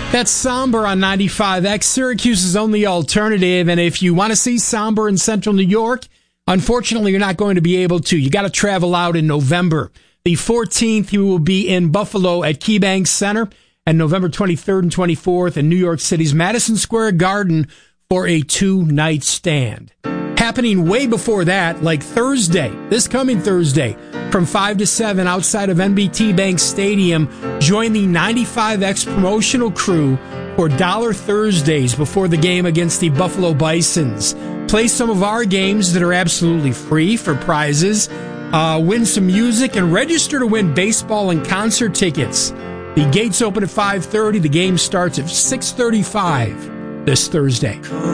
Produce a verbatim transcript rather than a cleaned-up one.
That's Somber on ninety-five X, Syracuse's only alternative. And if you want to see Somber in Central New York, unfortunately, you're not going to be able to. You got to travel out in November. The fourteenth, he will be in Buffalo at KeyBank Center, and November twenty-third and twenty-fourth in New York City's Madison Square Garden for a two-night stand. Happening way before that, like Thursday, this coming Thursday, from five to seven outside of N B T Bank Stadium, join the ninety-five X promotional crew for Dollar Thursdays before the game against the Buffalo Bisons. Play some of our games that are absolutely free for prizes, uh, win some music, and register to win baseball and concert tickets. The gates open at five thirty. The game starts at six thirty-five this Thursday.